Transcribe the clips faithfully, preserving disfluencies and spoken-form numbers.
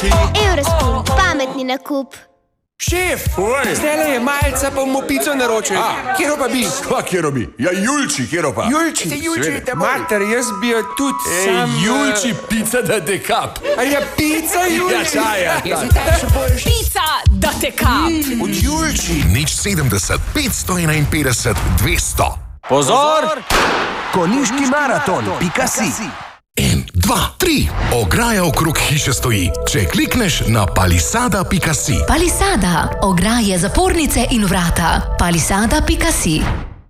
Eurospin, pametni nakup. Šef, zdajle je malca, pa bomo pico naročili. Kjero pa bi? Kva kjero bi? Ja, Julči, kjero pa? Julči, se Julči, te mater, jaz bi jo tudi Ej, sam... Julči, pica da te kap. A ja, pica, Julči. Ja, čaja. Pica da te kap. Od Julči. Nič sedemdeset, petsto enainpetdeset, dvesto. Pozor! Konjiški maraton, pika si. En, dva, tri. Ograja okrog hiše stoji. Če klikneš na palisada pika si. Palisada. Ograje, zapornice in vrata. Palisada pika si.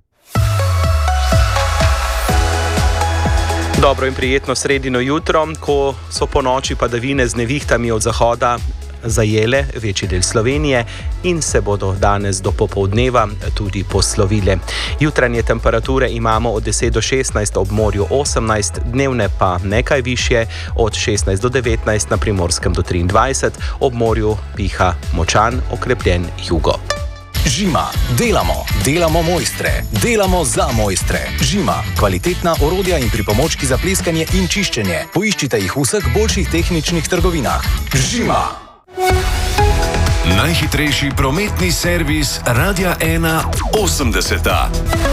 Dobro in prijetno sredino jutro, ko so po noči padavine z nevihtami od zahoda zajele večji del Slovenije in se bodo danes do popoldneva tudi poslovile. Jutranje temperature imamo od deset do šestnajst, ob morju osemnajst, dnevne pa nekaj višje, od šestnajst do devetnajst, na Primorskem do triindvajset, ob morju piha močan okrepljen jugo. Žima. Delamo. Delamo mojstre. Delamo za mojstre. Žima. Kvalitetna orodja in pripomočki za pleskanje in čiščenje. Poiščite jih v vseh boljših tehničnih trgovinah. Žima. Najhitrejši prometni servis Radia ena osemdeseta.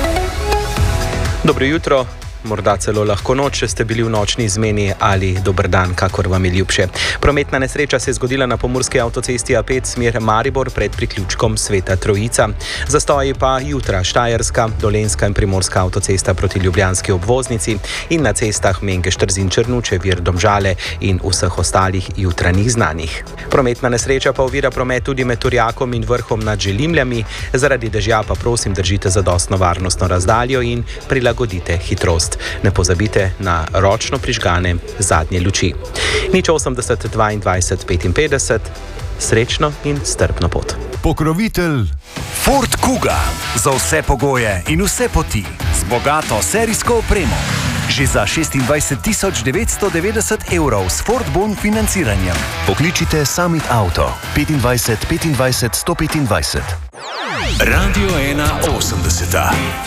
Dobro jutro. Morda celo lahko noč, če ste bili v nočni izmeni, ali dober dan, kakor vam je ljubše. Prometna nesreča se je zgodila na pomurski avtocesti A pet smer Maribor pred priključkom Sveta Trojica. Zastoji pa jutra Štajerska, Dolenjska in Primorska avtocesta proti ljubljanski obvoznici in na cestah Mengeš-Trzin Črnuče, Vir Domžale in vseh ostalih jutranjih znanih. Prometna nesreča pa ovira promet tudi med Turjakom in Vrhom nad Želimljami. Zaradi dežja pa prosim držite zadostno varnostno razdaljo in prilagodite hitrost. Ne pozabite na ročno prižgane zadnje luči. Nič osemdeset, dvaindvajset, petinpetdeset, srečno in strpno pot. Pokrovitelj Ford Kuga. Za vse pogoje in vse poti. Z bogato serijsko opremo. Že za šestindvajset tisoč devetsto devetdeset evrov s Ford Bon financiranjem. Pokličite Summit Auto. petindvajset petindvajset sto petindvajset. Radio ena osemdeseta.